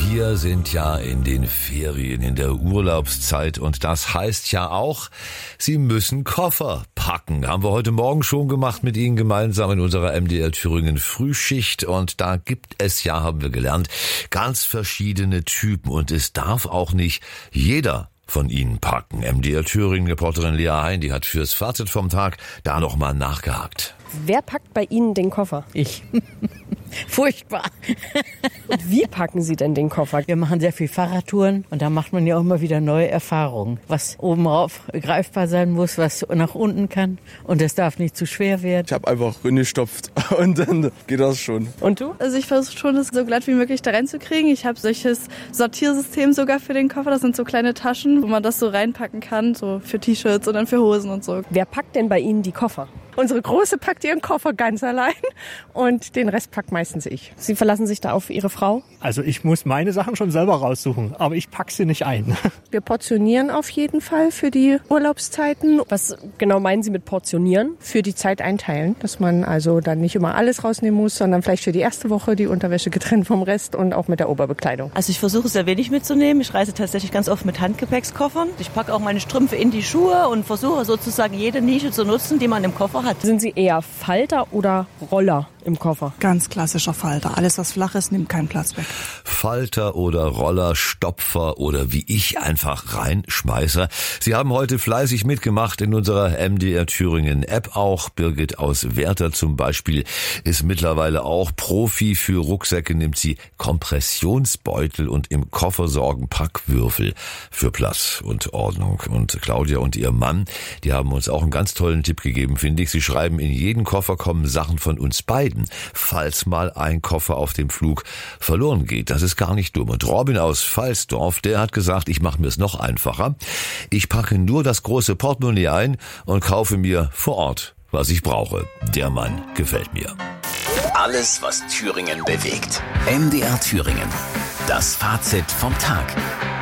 Wir sind ja in den Ferien, in der Urlaubszeit und das heißt ja auch, Sie müssen Koffer packen. Haben wir heute Morgen schon gemacht mit Ihnen gemeinsam in unserer MDR Thüringen Frühschicht und da gibt es ja, haben wir gelernt, ganz verschiedene Typen und es darf auch nicht jeder von Ihnen packen. MDR Thüringen-Reporterin Lea Hein, die hat fürs Fazit vom Tag da nochmal nachgehakt. Wer packt bei Ihnen den Koffer? Ich. Furchtbar. Und wie packen Sie denn den Koffer? Wir machen sehr viel Fahrradtouren und da macht man ja auch immer wieder neue Erfahrungen. Was oben rauf greifbar sein muss, was nach unten kann und es darf nicht zu schwer werden. Ich habe einfach reingestopft und dann geht das schon. Und du? Also ich versuche schon, es so glatt wie möglich da reinzukriegen. Ich habe solches Sortiersystem sogar für den Koffer. Das sind so kleine Taschen, wo man das so reinpacken kann, so für T-Shirts und dann für Hosen und so. Wer packt denn bei Ihnen die Koffer? Unsere Große packt ihren Koffer ganz allein und den Rest packt meistens ich. Sie verlassen sich da auf Ihre Frau? Also ich muss meine Sachen schon selber raussuchen, aber ich packe sie nicht ein. Wir portionieren auf jeden Fall für die Urlaubszeiten. Was genau meinen Sie mit portionieren? Für die Zeit einteilen, dass man also dann nicht immer alles rausnehmen muss, sondern vielleicht für die erste Woche die Unterwäsche getrennt vom Rest und auch mit der Oberbekleidung. Also ich versuche sehr wenig mitzunehmen. Ich reise tatsächlich ganz oft mit Handgepäckskoffern. Ich packe auch meine Strümpfe in die Schuhe und versuche sozusagen jede Nische zu nutzen, die man im Koffer hat. Sind Sie eher Falter oder Roller im Koffer? Ganz klassischer Falter. Alles, was flach ist, nimmt keinen Platz weg. Falter oder Roller, Stopfer oder wie ich einfach Reinschmeißer. Sie haben heute fleißig mitgemacht in unserer MDR Thüringen App auch. Birgit aus Werther zum Beispiel ist mittlerweile auch Profi für Rucksäcke, nimmt sie Kompressionsbeutel und im Koffer sorgen Packwürfel für Platz und Ordnung. Und Claudia und ihr Mann, die haben uns auch einen ganz tollen Tipp gegeben, finde ich. Sie schreiben, in jeden Koffer kommen Sachen von uns beiden, falls mal ein Koffer auf dem Flug verloren geht. Das ist gar nicht dumm. Und Robin aus Pfalzdorf, der hat gesagt, ich mache mir es noch einfacher. Ich packe nur das große Portemonnaie ein und kaufe mir vor Ort, was ich brauche. Der Mann gefällt mir. Alles, was Thüringen bewegt. MDR Thüringen. Das Fazit vom Tag.